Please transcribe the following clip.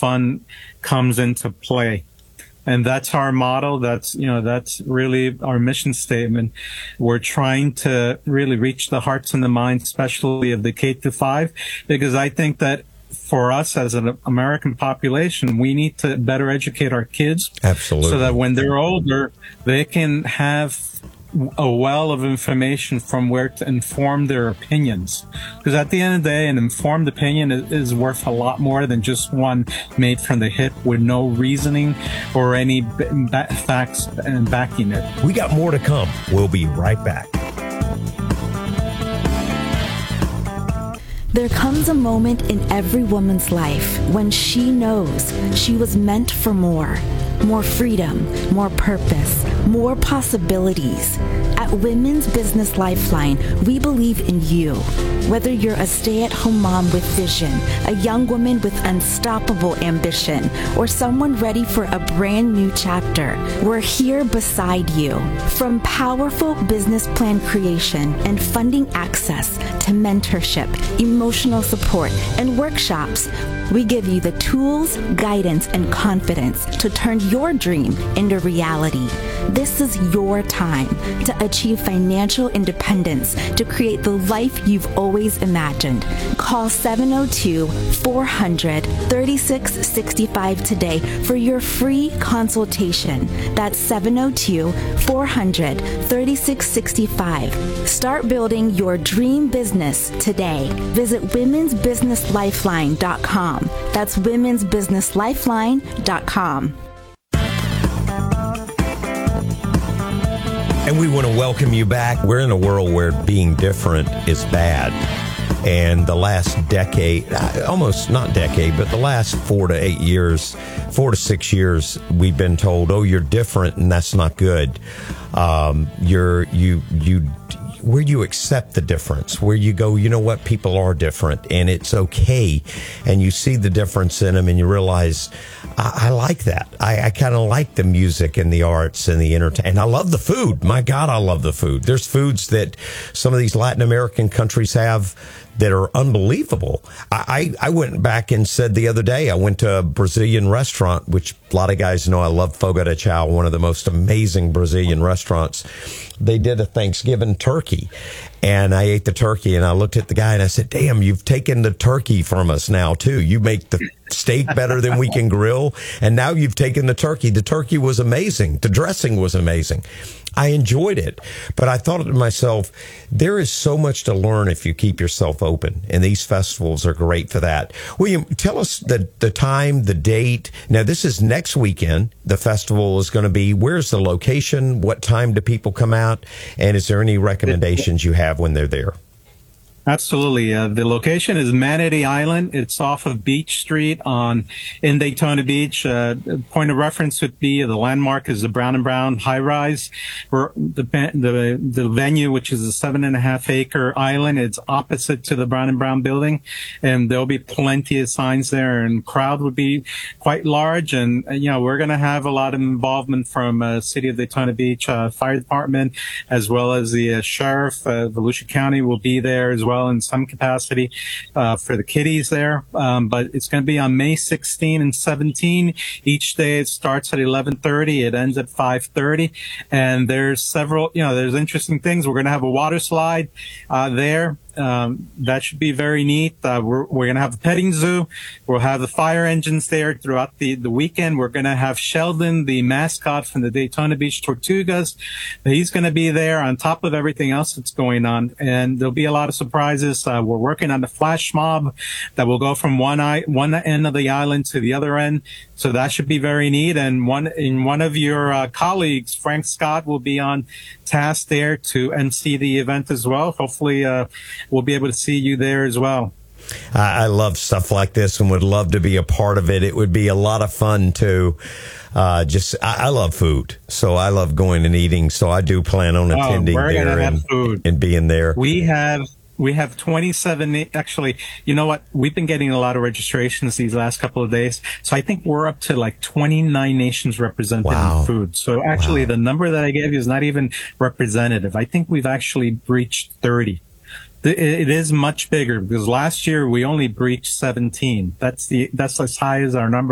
fun comes into play. And that's our model. That's really our mission statement. We're trying to really reach the hearts and the minds, especially of the K-5, because I think that for us as an American population, we need to better educate our kids. Absolutely. So that when they're older, they can have a well of information from where to inform their opinions. Because at the end of the day, an informed opinion is worth a lot more than just one made from the hip with no reasoning or any facts and backing it. We got more to come. We'll be right back. There comes a moment in every woman's life when she knows she was meant for more freedom, more purpose, more possibilities. At Women's Business Lifeline, we believe in you. Whether you're a stay-at-home mom with vision, a young woman with unstoppable ambition, or someone ready for a brand new chapter, we're here beside you. From powerful business plan creation and funding access to mentorship, emotional support, and workshops, we give you the tools, guidance, and confidence to turn your dream into reality. This is your time to achieve financial independence, to create the life you've always imagined. Call 702-400-3665 today for your free consultation. That's 702-400-3665. Start building your dream business today. Visit womensbusinesslifeline.com. That's womensbusinesslifeline.com. And we want to welcome you back. We're in a world where being different is bad. And the last decade, almost not decade, but the last 4 to 6 years, we've been told, oh, you're different and that's not good. Where you accept the difference, where you go, you know what, people are different and it's okay. And you see the difference in them and you realize, I like that. I kind of like the music and the arts and the entertainment. And I love the food. My God, I love the food. There's foods that some of these Latin American countries have that are unbelievable. I went back and said the other day, I went to a Brazilian restaurant, which a lot of guys know I love Fogo de Chao, one of the most amazing Brazilian restaurants. They did a Thanksgiving turkey, and I ate the turkey, and I looked at the guy, and I said, damn, you've taken the turkey from us now, too. You make the steak better than we can grill, and now you've taken the turkey. The turkey was amazing. The dressing was amazing. I enjoyed it, but I thought to myself, there is so much to learn if you keep yourself open, and these festivals are great for that. William, tell us the time, the date. Now, this is next weekend. The festival is going to be, where's the location? What time do people come out? And is there any recommendations you have when they're there? Absolutely. The location is Manatee Island. It's off of Beach Street in Daytona Beach. Point of reference would be the landmark is the Brown & Brown high rise. The venue, which is a 7.5 acre island, it's opposite to the Brown & Brown building. And there'll be plenty of signs there, and crowd would be quite large. And, we're going to have a lot of involvement from City of Daytona Beach Fire Department, as well as the sheriff. Volusia County will be there as well in some capacity for the kiddies there. But it's going to be on May 16 and 17. Each day it starts at 11:30. It ends at 5:30. And there's several, there's interesting things. We're going to have a water slide there. That should be very neat. We're going to have the petting zoo. We'll have the fire engines there throughout the weekend. We're going to have Sheldon, the mascot from the Daytona Beach Tortugas. He's going to be there on top of everything else that's going on. And there'll be a lot of surprises. We're working on the flash mob that will go from one end of the island to the other end. So that should be very neat. And one of your colleagues, Frank Scott, will be on task there to MC the event as well. Hopefully, we'll be able to see you there as well. I love stuff like this and would love to be a part of it. It would be a lot of fun to I love food, so I love going and eating. So I do plan on attending there and being there. We have 27, actually, you know what? We've been getting a lot of registrations these last couple of days. So I think we're up to like 29 nations represented in food. So actually the number that I gave you is not even representative. I think we've actually breached 30. It is much bigger because last year we only breached 17. That's as high as our number